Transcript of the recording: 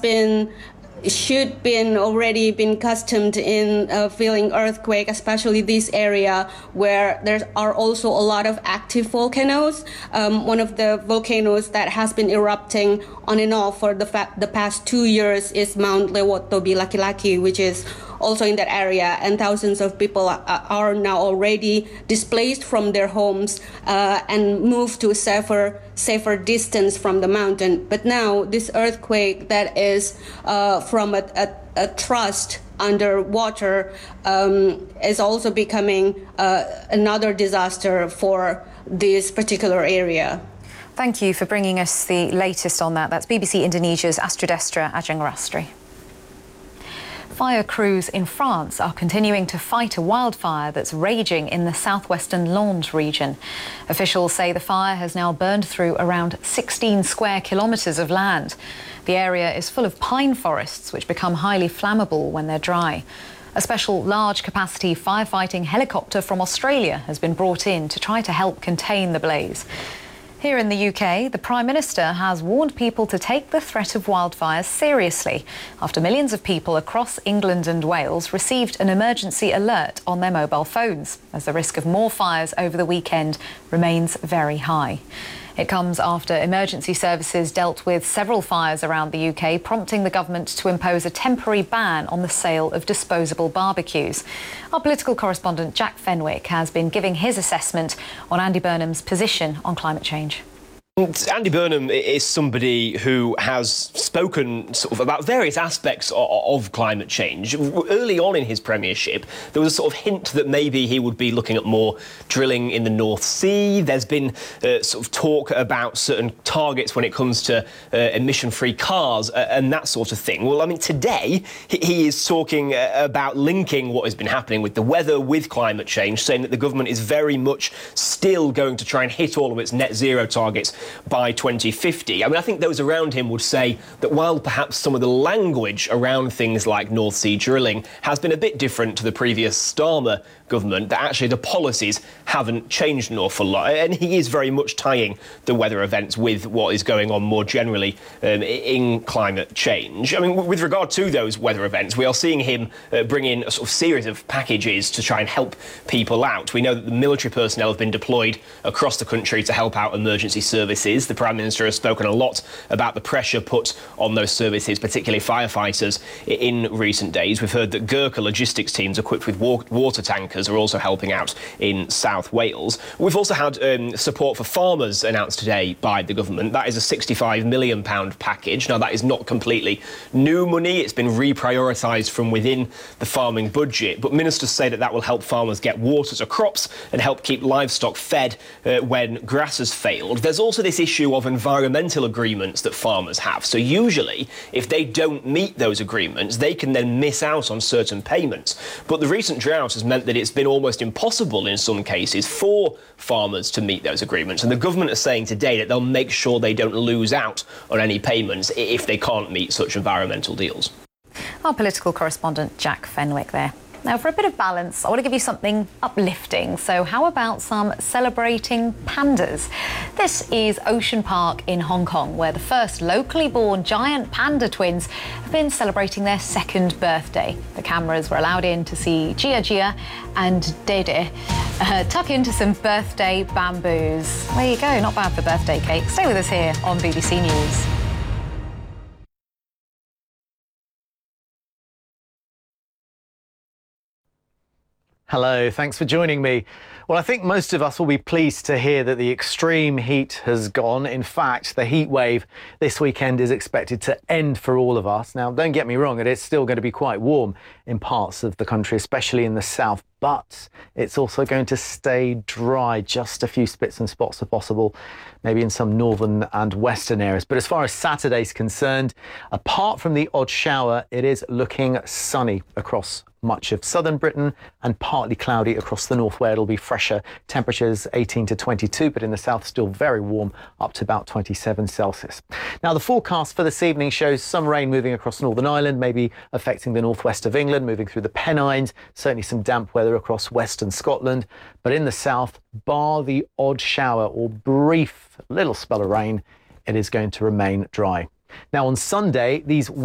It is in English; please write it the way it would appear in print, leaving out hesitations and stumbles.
should been already been accustomed in feeling earthquake, especially this area where there are also a lot of active volcanoes. One of the volcanoes that has been erupting on and off for the past 2 years is Mount Lewotobi Laki-Laki, which is also in that area, and thousands of people are now already displaced from their homes and moved to a safer distance from the mountain. But now this earthquake that is from a thrust underwater is also becoming another disaster for this particular area. Thank you for bringing us the latest on that. That's BBC Indonesia's Astridestra Ajangrastri. Fire crews in France are continuing to fight a wildfire that's raging in the southwestern Landes region. Officials say the fire has now burned through around 16 square kilometres of land. The area is full of pine forests, which become highly flammable when they're dry. A special large-capacity firefighting helicopter from Australia has been brought in to try to help contain the blaze. Here in the UK, the Prime Minister has warned people to take the threat of wildfires seriously after millions of people across England and Wales received an emergency alert on their mobile phones, as the risk of more fires over the weekend remains very high. It comes after emergency services dealt with several fires around the UK, prompting the government to impose a temporary ban on the sale of disposable barbecues. Our political correspondent Jack Fenwick has been giving his assessment on Andy Burnham's position on climate change. Andy Burnham is somebody who has spoken sort of about various aspects of climate change. Early on in his premiership, there was a sort of hint that maybe he would be looking at more drilling in the North Sea. There's been sort of talk about certain targets when it comes to emission-free cars and that sort of thing. Well, I mean, today he is talking about linking what has been happening with the weather with climate change, saying that the government is very much still going to try and hit all of its net zero targets by 2050. I mean, I think those around him would say that while perhaps some of the language around things like North Sea drilling has been a bit different to the previous Starmer government, that actually the policies haven't changed an awful lot. And he is very much tying the weather events with what is going on more generally in climate change. I mean, with regard to those weather events, we are seeing him bring in a sort of series of packages to try and help people out. We know that the military personnel have been deployed across the country to help out emergency services. The Prime Minister has spoken a lot about the pressure put on those services, particularly firefighters, in recent days. We've heard that Gurkha logistics teams equipped with water tankers are also helping out in South Wales. We've also had support for farmers announced today by the government. That is a £65 million package. Now, that is not completely new money. It's been reprioritised from within the farming budget. But ministers say that that will help farmers get water to crops and help keep livestock fed when grass has failed. There's also this issue of environmental agreements that farmers have. So usually, if they don't meet those agreements, they can then miss out on certain payments. But the recent drought has meant that it's been almost impossible in some cases for farmers to meet those agreements. And the government is saying today that they'll make sure they don't lose out on any payments if they can't meet such environmental deals. Our political correspondent Jack Fenwick there. Now, for a bit of balance, I want to give you something uplifting. So how about some celebrating pandas? This is Ocean Park in Hong Kong, where the first locally born giant panda twins have been celebrating their second birthday. The cameras were allowed in to see Gia Gia and Dede tuck into some birthday bamboos. There you go, not bad for birthday cake. Stay with us here on BBC News. Hello, thanks for joining me. Well, I think most of us will be pleased to hear that the extreme heat has gone. In fact, the heat wave this weekend is expected to end for all of us. Now, don't get me wrong, it is still going to be quite warm in parts of the country, especially in the south, but it's also going to stay dry. Just a few spits and spots are possible, maybe in some northern and western areas. But as far as Saturday's concerned, apart from the odd shower, it is looking sunny across much of southern Britain and partly cloudy across the north, where it'll be fresher. Temperatures 18 to 22, but in the south still very warm, up to about 27 Celsius. Now, the forecast for this evening shows some rain moving across Northern Ireland, maybe affecting the northwest of England, moving through the Pennines, certainly some damp weather across western Scotland. But in the south, bar the odd shower or brief little spell of rain, it is going to remain dry. Now, on Sunday, these